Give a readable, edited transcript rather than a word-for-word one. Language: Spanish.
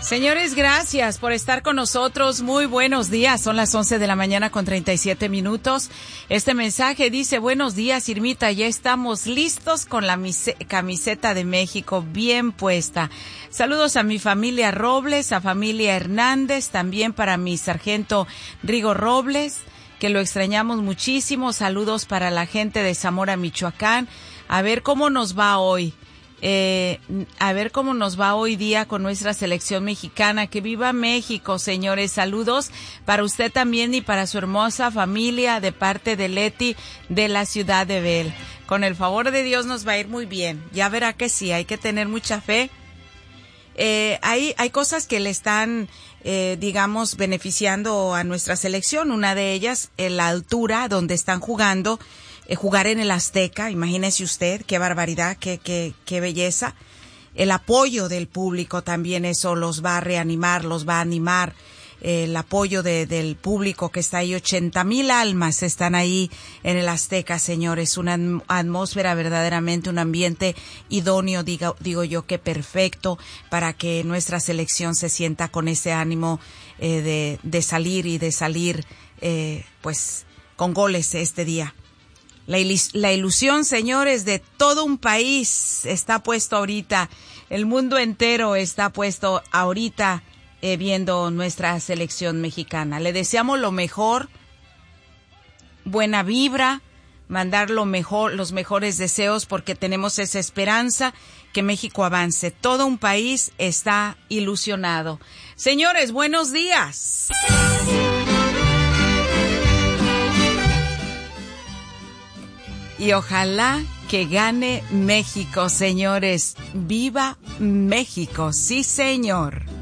Señores, gracias por estar con nosotros. Muy buenos días. Son las 11 de la mañana con 37 minutos. Este mensaje dice: buenos días, Irmita. Ya estamos listos con la camiseta de México bien puesta. Saludos a mi familia Robles, a familia Hernández, también para mi sargento Rigo Robles, que lo extrañamos muchísimo. Saludos para la gente de Zamora, Michoacán. A ver cómo nos va hoy. Hoy día con nuestra selección mexicana. Que viva México, señores. Saludos para usted también y para su hermosa familia de parte de Leti de la ciudad de Bell. Con el favor de Dios nos va a ir muy bien. Ya verá que sí, hay que tener mucha fe. Hay cosas que le están, beneficiando a nuestra selección. Una de ellas, la altura donde están jugando. Jugar en el Azteca, imagínese usted, qué barbaridad, qué belleza. El apoyo del público también, eso los va a reanimar, los va a animar. El apoyo del público que está ahí, 80,000 almas están ahí en el Azteca, señores. Una atmósfera verdaderamente, un ambiente idóneo, digo yo, que perfecto para que nuestra selección se sienta con ese ánimo de salir, pues, con goles este día. La ilusión, señores, de todo un país está puesto ahorita. El mundo entero está puesto ahorita viendo nuestra selección mexicana. Le deseamos lo mejor, buena vibra, mandar los mejores deseos, porque tenemos esa esperanza que México avance. Todo un país está ilusionado. Señores, buenos días. Y ojalá que gane México, señores. ¡Viva México! ¡Sí, señor!